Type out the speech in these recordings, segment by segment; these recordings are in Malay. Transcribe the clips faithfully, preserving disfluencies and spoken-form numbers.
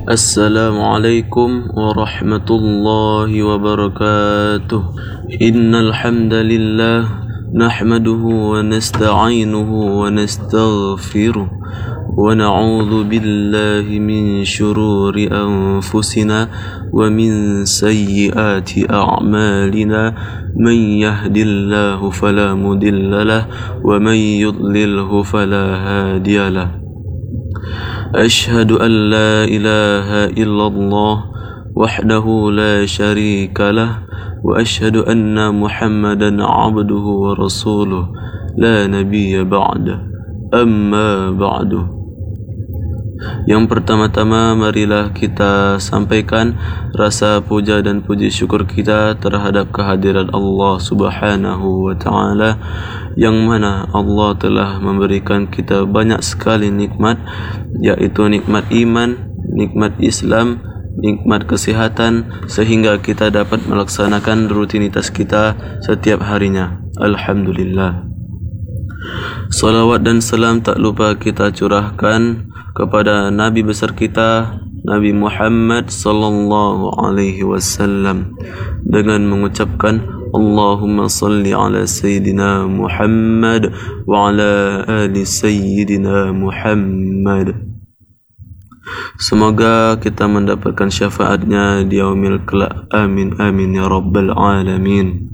Assalamualaikum warahmatullahi wabarakatuh. Innal hamdalillah nahmaduhu wa nasta'inuhu wa nastaghfiruh wa na'udzu billahi min shururi anfusina wa min sayyiati a'malina. Man yahdillahu fala mudilla lahu wa man yudlilhu fala hadiya lahu. أشهد أن لا إله إلا الله وحده لا شريك له وأشهد أن محمدا عبده ورسوله لا نبي بعده أما بعد. Yang pertama-tama marilah kita sampaikan rasa puja dan puji syukur kita terhadap kehadiran Allah Subhanahu wa taala, yang mana Allah telah memberikan kita banyak sekali nikmat, yaitu nikmat iman, nikmat Islam, nikmat kesihatan, sehingga kita dapat melaksanakan rutinitas kita setiap harinya. Alhamdulillah. Salawat dan salam tak lupa kita curahkan kepada Nabi besar kita, Nabi Muhammad sallallahu alaihi wasallam, dengan mengucapkan Allahumma salli ala Sayyidina Muhammad wa ala ali Sayyidina Muhammad. Semoga kita mendapatkan syafaatnya di yaumil kelak. Amin amin ya rabbal alamin.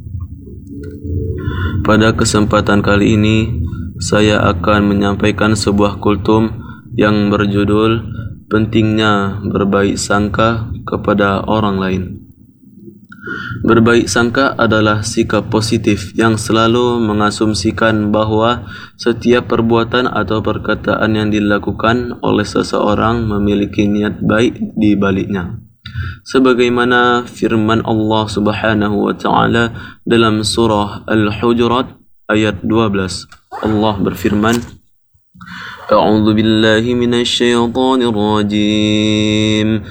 Pada kesempatan kali ini saya akan menyampaikan sebuah kultum yang berjudul pentingnya berbaik sangka kepada orang lain. Berbaik sangka adalah sikap positif yang selalu mengasumsikan bahawa setiap perbuatan atau perkataan yang dilakukan oleh seseorang memiliki niat baik di baliknya. Sebagaimana firman Allah Subhanahu wa taala dalam surah Al-Hujurat ayat dua belas. Allah berfirman, A'udzu billahi minasy syaithanir rajim.